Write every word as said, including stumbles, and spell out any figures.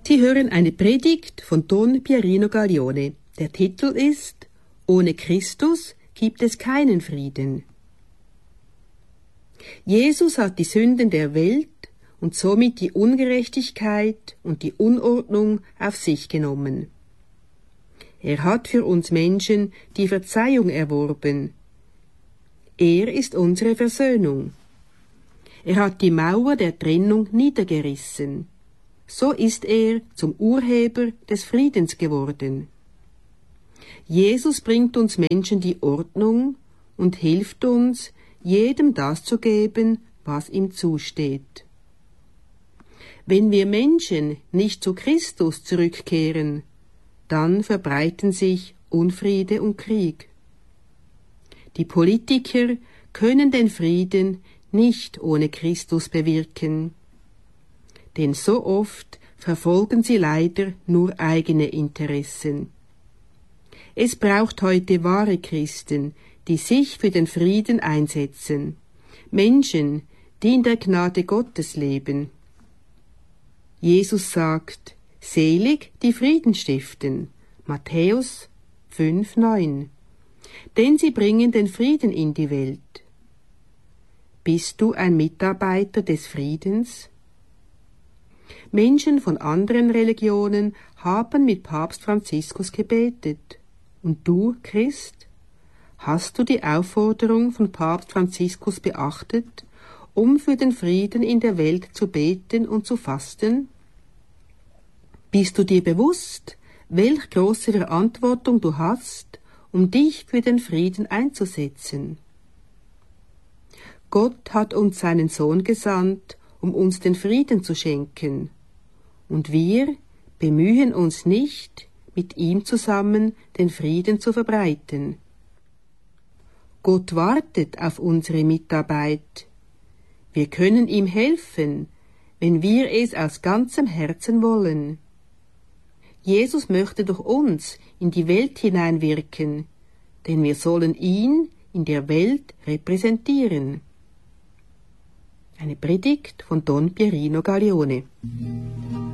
Sie hören eine Predigt von Don Pierino Gaglione. Der Titel ist Ohne Christus gibt es keinen Frieden. Jesus hat die Sünden der Welt und somit die Ungerechtigkeit und die Unordnung auf sich genommen. Er hat für uns Menschen die Verzeihung erworben. Er ist unsere Versöhnung. Er hat die Mauer der Trennung niedergerissen. So ist er zum Urheber des Friedens geworden. Jesus bringt uns Menschen die Ordnung und hilft uns, jedem das zu geben, was ihm zusteht. Wenn wir Menschen nicht zu Christus zurückkehren, dann verbreiten sich Unfriede und Krieg. Die Politiker können den Frieden nicht ohne Christus bewirken, denn so oft verfolgen sie leider nur eigene Interessen. Es braucht heute wahre Christen, die sich für den Frieden einsetzen, Menschen, die in der Gnade Gottes leben. Jesus sagt, selig die Frieden stiften, Matthäus fünf neun, denn sie bringen den Frieden in die Welt. Bist du ein Mitarbeiter des Friedens? Menschen von anderen Religionen haben mit Papst Franziskus gebetet. Und du, Christ, hast du die Aufforderung von Papst Franziskus beachtet, um für den Frieden in der Welt zu beten und zu fasten? Bist du dir bewusst, welch große Verantwortung du hast, um dich für den Frieden einzusetzen? Gott hat uns seinen Sohn gesandt, um uns den Frieden zu schenken. Und wir bemühen uns nicht, mit ihm zusammen den Frieden zu verbreiten. Gott wartet auf unsere Mitarbeit. Wir können ihm helfen, wenn wir es aus ganzem Herzen wollen. Jesus möchte durch uns in die Welt hineinwirken, denn wir sollen ihn in der Welt repräsentieren. Eine Predigt von Don Pierino Gaglione.